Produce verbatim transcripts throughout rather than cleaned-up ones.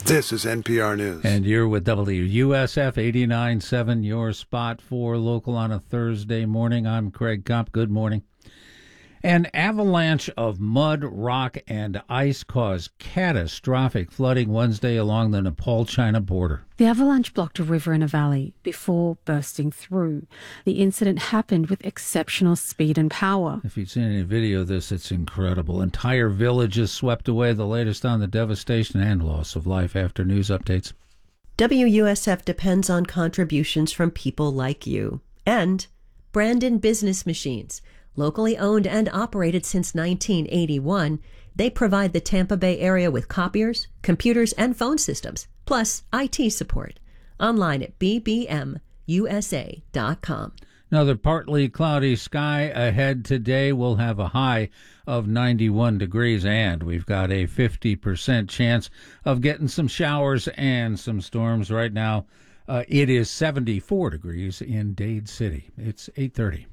This is N P R News. And you're with W U S F eighty-nine point seven, your spot for local on a Thursday morning. I'm Craig Kopp. Good morning. An avalanche of mud, rock, and ice caused catastrophic flooding Wednesday along the Nepal-China border. The avalanche blocked a river in a valley before bursting through. The incident happened with exceptional speed and power. If you've seen any video of this, it's incredible. Entire villages swept away. The latest on the devastation and loss of life after news updates. W U S F depends on contributions from people like you. And Brandon Business Machines. Locally owned and operated since nineteen eighty-one, they provide the Tampa Bay area with copiers, computers, and phone systems, plus I T support. Online at b b m u s a dot com. Another partly cloudy sky ahead today. We'll have a high of ninety-one degrees, and we've got a fifty percent chance of getting some showers and some storms. Right now, uh, it is seventy-four degrees in Dade City. It's eight thirty.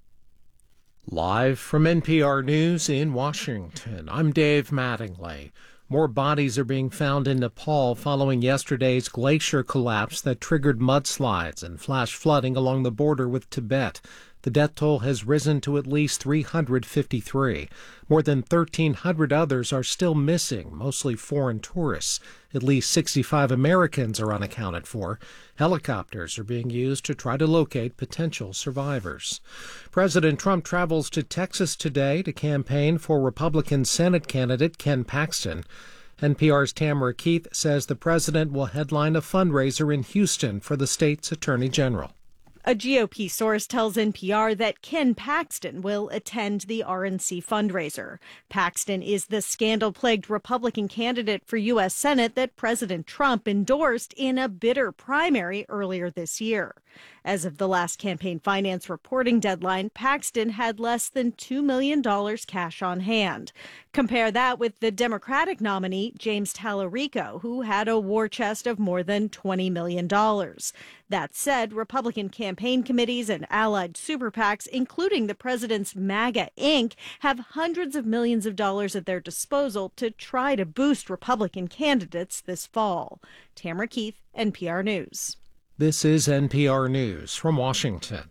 Live from N P R News in Washington, I'm Dave Mattingly. More bodies are being found in Nepal following yesterday's glacier collapse that triggered mudslides and flash flooding along the border with Tibet. The death toll has risen to at least three hundred fifty-three. More than thirteen hundred others are still missing, mostly foreign tourists. At least sixty-five Americans are unaccounted for. Helicopters are being used to try to locate potential survivors. President Trump travels to Texas today to campaign for Republican Senate candidate Ken Paxton. N P R's Tamara Keith says the president will headline a fundraiser in Houston for the state's attorney general. A G O P source tells N P R that Ken Paxton will attend the R N C fundraiser. Paxton is the scandal-plagued Republican candidate for U S Senate that President Trump endorsed in a bitter primary earlier this year. As of the last campaign finance reporting deadline, Paxton had less than two million dollars cash on hand. Compare that with the Democratic nominee, James Tallarico, who had a war chest of more than twenty million dollars. That said, Republican campaign committees and allied super PACs, including the president's MAGA Incorporated, have hundreds of millions of dollars at their disposal to try to boost Republican candidates this fall. Tamara Keith, N P R News. This is N P R News from Washington.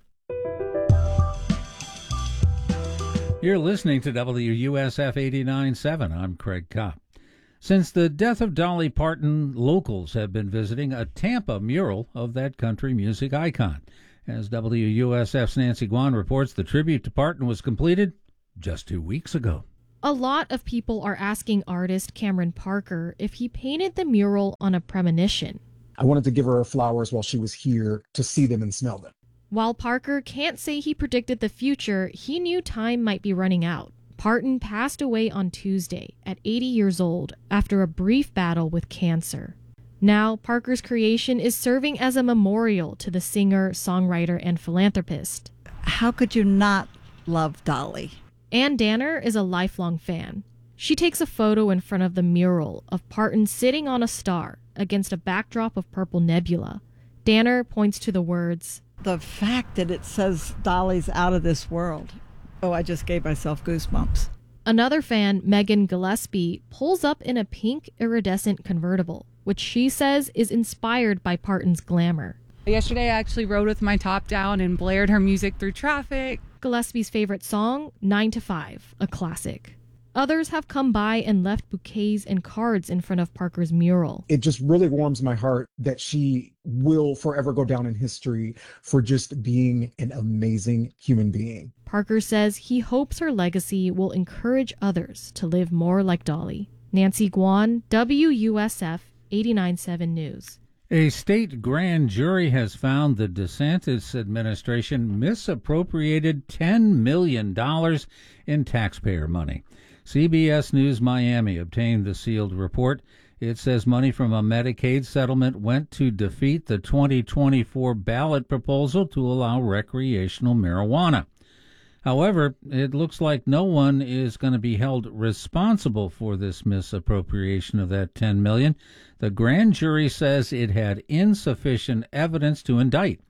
You're listening to W U S F eighty-nine point seven. I'm Craig Kopp. Since the death of Dolly Parton, locals have been visiting a Tampa mural of that country music icon. As W U S F's Nancy Guan reports, the tribute to Parton was completed just two weeks ago. A lot of people are asking artist Cameron Parker if he painted the mural on a premonition. I wanted to give her flowers while she was here to see them and smell them. While Parker can't say he predicted the future, he knew time might be running out. Parton passed away on Tuesday at eighty years old after a brief battle with cancer. Now, Parker's creation is serving as a memorial to the singer, songwriter, and philanthropist. How could you not love Dolly? Ann Danner is a lifelong fan. She takes a photo in front of the mural of Parton sitting on a star against a backdrop of purple nebula. Danner points to the words, "The fact that it says Dolly's out of this world." Oh, I just gave myself goosebumps. Another fan, Megan Gillespie, pulls up in a pink iridescent convertible, which she says is inspired by Parton's glamour. Yesterday I actually rode with my top down and blared her music through traffic. Gillespie's favorite song, nine to five, a classic. Others have come by and left bouquets and cards in front of Parker's mural. It just really warms my heart that she will forever go down in history for just being an amazing human being. Parker says he hopes her legacy will encourage others to live more like Dolly. Nancy Guan, W U S F eighty-nine point seven News. A state grand jury has found the DeSantis administration misappropriated ten million dollars in taxpayer money. C B S News Miami obtained the sealed report. It says money from a Medicaid settlement went to defeat the twenty twenty-four ballot proposal to allow recreational marijuana. However, it looks like no one is going to be held responsible for this misappropriation of that ten million dollars. The grand jury says it had insufficient evidence to indict.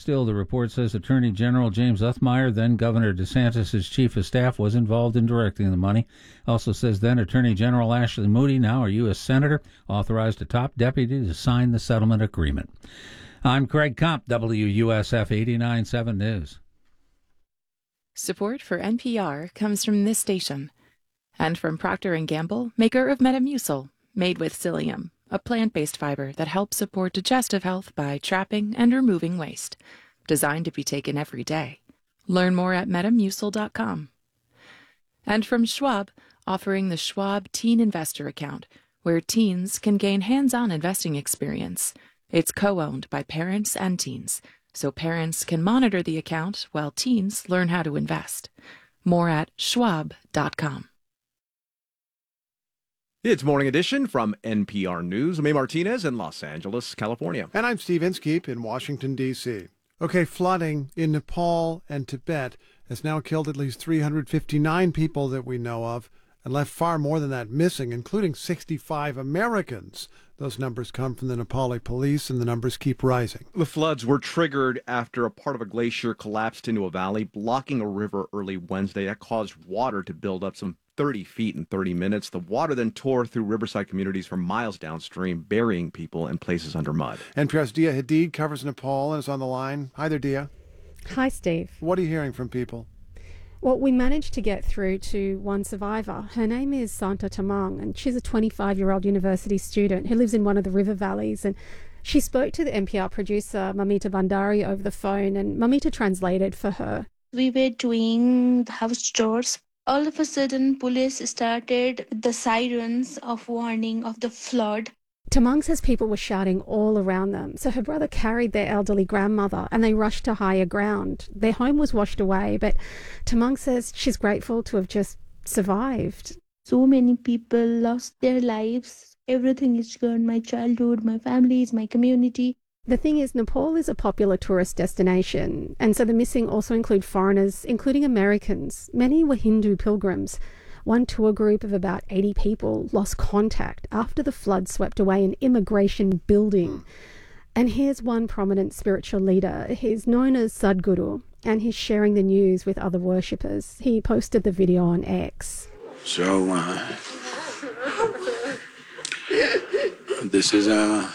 Still, the report says Attorney General James Uthmeier, then Governor DeSantis' chief of staff, was involved in directing the money. Also says then Attorney General Ashley Moody, now a U S Senator, authorized a top deputy to sign the settlement agreement. I'm Craig Kopp, W U S F eighty-nine point seven News. Support for N P R comes from this station and from Procter and Gamble, maker of Metamucil, made with psyllium, a plant-based fiber that helps support digestive health by trapping and removing waste. Designed to be taken every day. Learn more at metamucil dot com. And from Schwab, offering the Schwab Teen Investor Account, where teens can gain hands-on investing experience. It's co-owned by parents and teens, so parents can monitor the account while teens learn how to invest. More at schwab dot com. It's Morning Edition from N P R News. I'm A. Martinez in Los Angeles, California. And I'm Steve Inskeep in Washington, D C Okay, flooding in Nepal and Tibet has now killed at least three hundred fifty-nine people that we know of and left far more than that missing, including sixty-five Americans. Those numbers come from the Nepali police, and the numbers keep rising. The floods were triggered after a part of a glacier collapsed into a valley, blocking a river early Wednesday. That caused water to build up some thirty feet in thirty minutes. The water then tore through riverside communities for miles downstream, burying people in places under mud. N P R's Dia Hadid covers Nepal and is on the line. Hi there, Dia. Hi, Steve. What are you hearing from people? Well, we managed to get through to one survivor. Her name is Santa Tamang, and she's a twenty-five-year-old university student who lives in one of the river valleys. And she spoke to the N P R producer, Mamita Bandari, over the phone, and Mamita translated for her. We were doing the house chores. All of a sudden, police started the sirens of warning of the flood. Tamang says people were shouting all around them, so her brother carried their elderly grandmother and they rushed to higher ground. Their home was washed away, but Tamang says she's grateful to have just survived. So many people lost their lives. Everything is gone. My childhood, my families, my community. The thing is, Nepal is a popular tourist destination, and so the missing also include foreigners, including Americans. Many were Hindu pilgrims. One tour group of about eighty people lost contact after the flood swept away an immigration building. And here's one prominent spiritual leader. He's known as Sadhguru, and he's sharing the news with other worshippers. He posted the video on X. So, uh, this is a,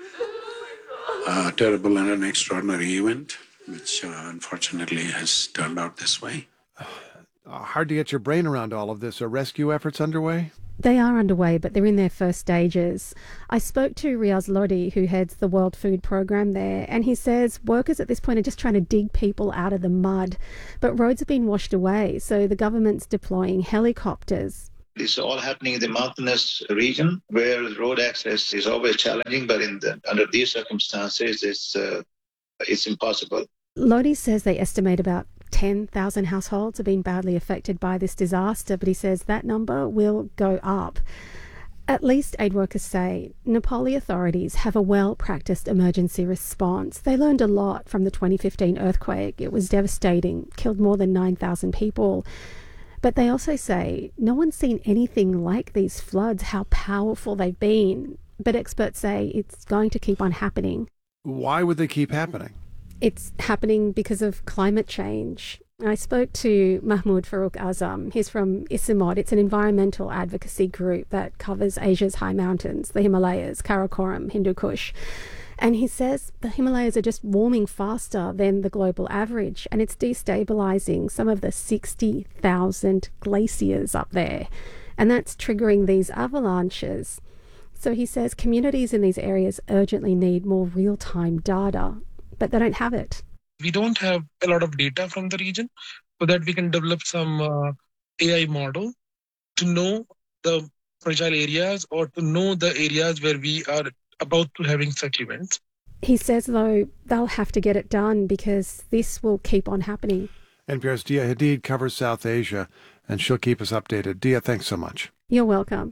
a terrible and an extraordinary event, which uh, unfortunately has turned out this way. Uh, hard to get your brain around all of this. Are rescue efforts underway? They are underway, but they're in their first stages. I spoke to Riaz Lodi, who heads the World Food Programme there, and he says workers at this point are just trying to dig people out of the mud. But roads have been washed away, so the government's deploying helicopters. This is all happening in the mountainous region where road access is always challenging, but in the, under these circumstances, it's, uh, it's impossible. Lodi says they estimate about ten thousand households have been badly affected by this disaster, but he says that number will go up. At least aid workers say Nepali authorities have a well-practiced emergency response. They learned a lot from the twenty fifteen earthquake. It was devastating, killed more than nine thousand people. But they also say no one's seen anything like these floods, how powerful they've been. But experts say it's going to keep on happening. Why would they keep happening? It's happening because of climate change. I spoke to Mahmoud Farooq Azam. He's from Isimod. It's an environmental advocacy group that covers Asia's high mountains, the Himalayas, Karakoram, Hindu Kush. And he says the Himalayas are just warming faster than the global average, and it's destabilizing some of the sixty thousand glaciers up there. And that's triggering these avalanches. So he says communities in these areas urgently need more real-time data, but they don't have it. We don't have a lot of data from the region so that we can develop some uh, A I model to know the fragile areas or to know the areas where we are about to having such events. He says, though, they'll have to get it done because this will keep on happening. N P R's Dia Hadid covers South Asia, and she'll keep us updated. Dia, thanks so much. You're welcome.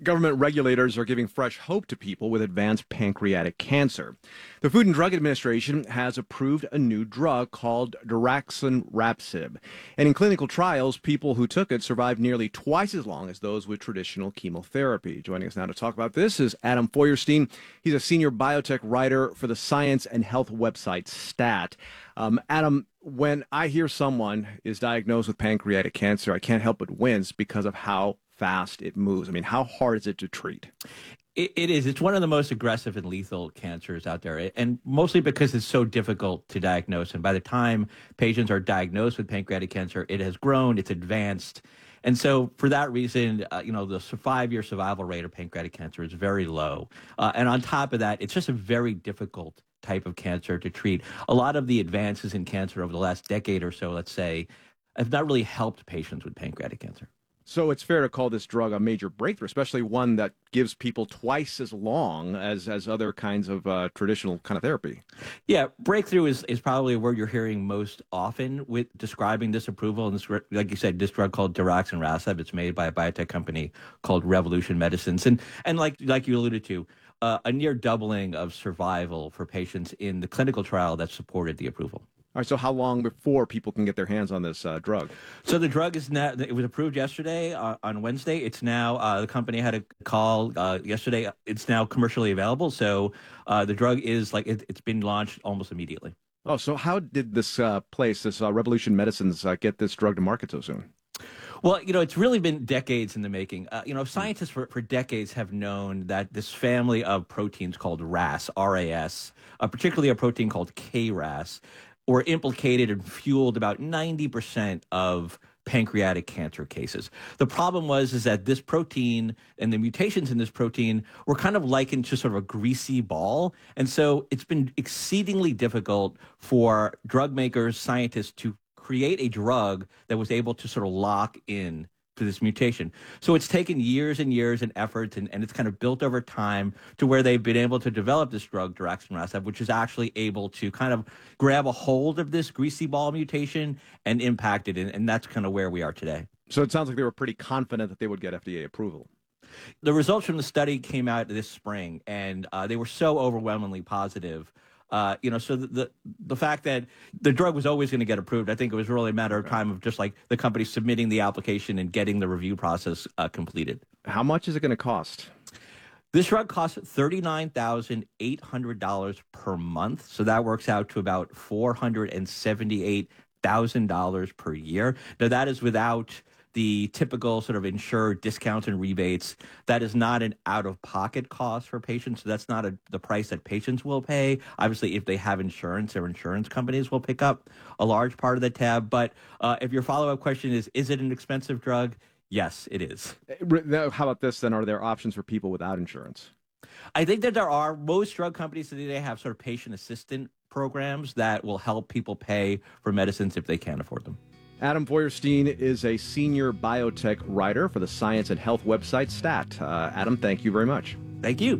Government regulators are giving fresh hope to people with advanced pancreatic cancer. The Food and Drug Administration has approved a new drug called daraxonrasib. And in clinical trials, people who took it survived nearly twice as long as those with traditional chemotherapy. Joining us now to talk about this is Adam Feuerstein. He's a senior biotech writer for the science and health website STAT. Um, Adam, when I hear someone is diagnosed with pancreatic cancer, I can't help but wince because of how fast it moves. I mean, how hard is it to treat? It, it is. It's one of the most aggressive and lethal cancers out there, and mostly because it's so difficult to diagnose. And by the time patients are diagnosed with pancreatic cancer, it has grown, it's advanced. And so for that reason, uh, you know, the five-year survival rate of pancreatic cancer is very low. Uh, and on top of that, it's just a very difficult type of cancer to treat. A lot of the advances in cancer over the last decade or so, let's say, have not really helped patients with pancreatic cancer. So it's fair to call this drug a major breakthrough, especially one that gives people twice as long as, as other kinds of uh, traditional kind of therapy. Yeah, breakthrough is, is probably a word you're hearing most often with describing this approval. And this, like you said, this drug called daraxonrasib, it's made by a biotech company called Revolution Medicines. And and like like you alluded to, uh, a near doubling of survival for patients in the clinical trial that supported the approval. All right, so how long before people can get their hands on this uh, drug? So the drug is now, it was approved yesterday uh, on Wednesday. It's now, uh, the company had a call uh, yesterday. It's now commercially available. So uh, the drug is like, it, it's been launched almost immediately. Oh, so how did this uh, place, this uh, Revolution Medicines, uh, get this drug to market so soon? Well, you know, it's really been decades in the making. Uh, you know, scientists for, for decades have known that this family of proteins called R A S, R A S, uh, particularly a protein called K R A S, were implicated and fueled about ninety percent of pancreatic cancer cases. The problem was is that this protein and the mutations in this protein were kind of likened to sort of a greasy ball. And so it's been exceedingly difficult for drug makers, scientists to create a drug that was able to sort of lock in to this mutation. So it's taken years and years and efforts, and, and it's kind of built over time to where they've been able to develop this drug, daraxonrasib, which is actually able to kind of grab a hold of this greasy ball mutation and impact it. And, and that's kind of where we are today. So it sounds like they were pretty confident that they would get F D A approval. The results from the study came out this spring, and uh, they were so overwhelmingly positive. Uh, you know, so the, the the fact that the drug was always going to get approved, I think it was really a matter of time of just like the company submitting the application and getting the review process uh, completed. How much is it going to cost? This drug costs thirty-nine thousand eight hundred dollars per month. So that works out to about four hundred seventy-eight thousand dollars per year. Now, that is without the typical sort of insured discounts and rebates. That is not an out-of-pocket cost for patients. So that's not a, the price that patients will pay. Obviously, if they have insurance, their insurance companies will pick up a large part of the tab. But uh, if your follow-up question is, is it an expensive drug? Yes, it is. How about this, then? Are there options for people without insurance? I think that there are. Most drug companies today have sort of patient assistant programs that will help people pay for medicines if they can't afford them. Adam Feuerstein is a senior biotech writer for the science and health website STAT. Uh, Adam, thank you very much. Thank you.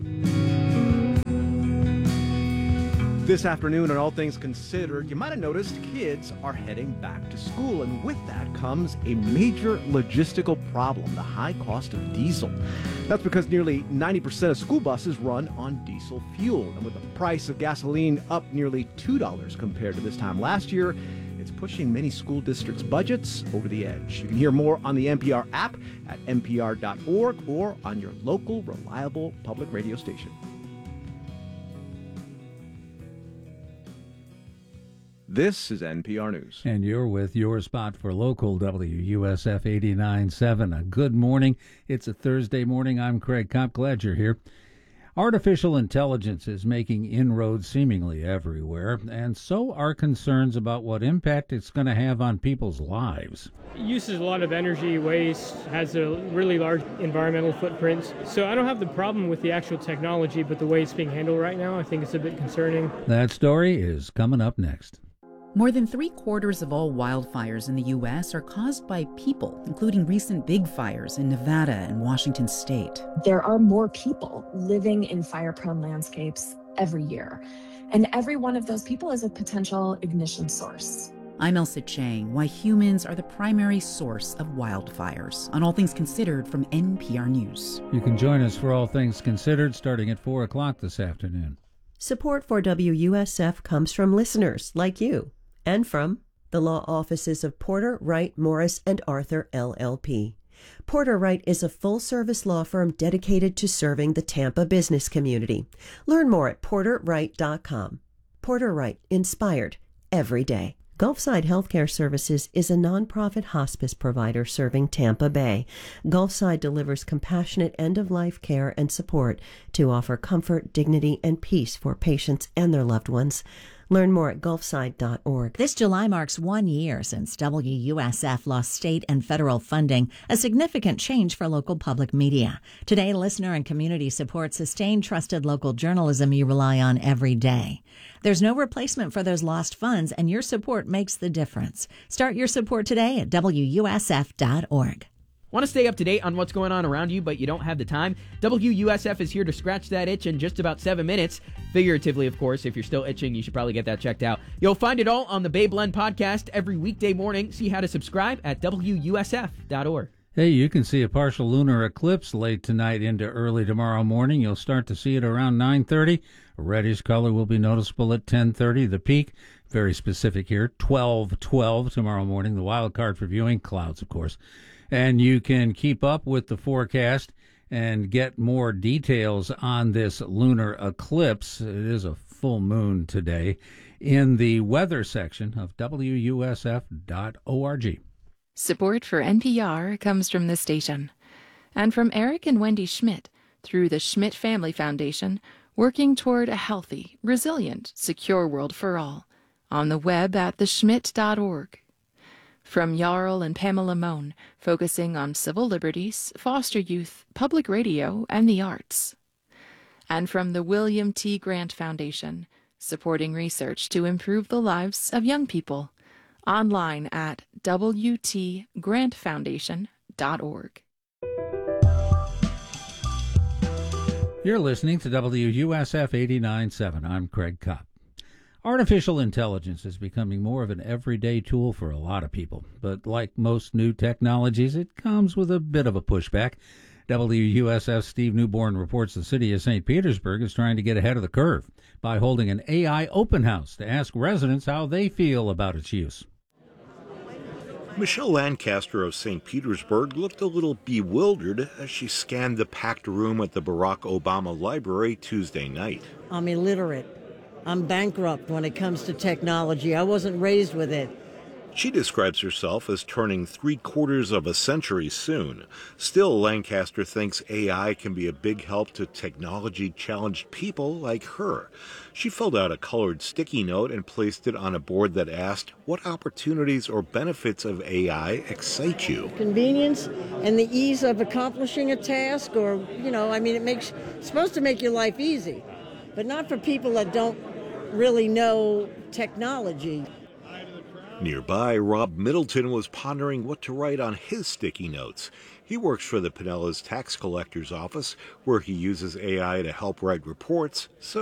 This afternoon, on All Things Considered, you might have noticed kids are heading back to school, and with that comes a major logistical problem, the high cost of diesel. That's because nearly ninety percent of school buses run on diesel fuel, and with the price of gasoline up nearly two dollars compared to this time last year, it's pushing many school districts' budgets over the edge. You can hear more on the N P R app at N P R dot org or on your local reliable public radio station. This is N P R News. And you're with your spot for local W U S F eighty-nine point seven. A good morning. It's a Thursday morning. I'm Craig Kopp. Glad you're here. Artificial intelligence is making inroads seemingly everywhere, and so are concerns about what impact it's going to have on people's lives. It uses a lot of energy, waste, has a really large environmental footprint. So I don't have the problem with the actual technology, but the way it's being handled right now, I think it's a bit concerning. That story is coming up next. More than three quarters of all wildfires in the U S are caused by people, including recent big fires in Nevada and Washington state. There are more people living in fire-prone landscapes every year, and every one of those people is a potential ignition source. I'm Elsa Chang, why humans are the primary source of wildfires, on All Things Considered from N P R News. You can join us for All Things Considered starting at four o'clock this afternoon. Support for W U S F comes from listeners like you and from the law offices of Porter, Wright, Morris, and Arthur, L L P. Porter Wright is a full-service law firm dedicated to serving the Tampa business community. Learn more at porter wright dot com. Porter Wright, inspired every day. Gulfside Healthcare Services is a nonprofit hospice provider serving Tampa Bay. Gulfside delivers compassionate end-of-life care and support to offer comfort, dignity, and peace for patients and their loved ones. Learn more at gulfside dot org. This July marks one year since W U S F lost state and federal funding, a significant change for local public media. Today, listener and community support sustain trusted local journalism you rely on every day. There's no replacement for those lost funds, and your support makes the difference. Start your support today at W U S F dot org. Want to stay up to date on what's going on around you, but you don't have the time? W U S F is here to scratch that itch in just about seven minutes. Figuratively, of course. If you're still itching, you should probably get that checked out. You'll find it all on the Bay Blend podcast every weekday morning. See how to subscribe at W U S F dot org. Hey, you can see a partial lunar eclipse late tonight into early tomorrow morning. You'll start to see it around nine thirty. A reddish color will be noticeable at ten thirty. The peak, very specific here, twelve twelve tomorrow morning. The wild card for viewing, clouds, of course. And you can keep up with the forecast and get more details on this lunar eclipse. It is a full moon today in the weather section of W U S F dot org. Support for N P R comes from this station and from Eric and Wendy Schmidt through the Schmidt Family Foundation, working toward a healthy, resilient, secure world for all. On the web at the schmidt dot org. From Jarl and Pamela Mohn, focusing on civil liberties, foster youth, public radio, and the arts. And from the William T. Grant Foundation, supporting research to improve the lives of young people. Online at w t grant foundation dot org. You're listening to W U S F eighty-nine point seven. I'm Craig Kopp. Artificial intelligence is becoming more of an everyday tool for a lot of people, but like most new technologies, it comes with a bit of a pushback. W U S F's Steve Newborn reports the city of Saint Petersburg is trying to get ahead of the curve by holding an A I open house to ask residents how they feel about its use. Michelle Lancaster of Saint Petersburg looked a little bewildered as she scanned the packed room at the Barack Obama Library Tuesday night. I'm illiterate. I'm bankrupt when it comes to technology. I wasn't raised with it. She describes herself as turning three quarters of a century soon. Still, Lancaster thinks A I can be a big help to technology-challenged people like her. She filled out a colored sticky note and placed it on a board that asked, what opportunities or benefits of A I excite you? Convenience and the ease of accomplishing a task, or, you know, I mean, it makes, it's supposed to make your life easy, but not for people that don't really know technology. Nearby, Rob Middleton was pondering what to write on his sticky notes. He works for the Pinellas Tax Collector's Office, where he uses A I to help write reports, so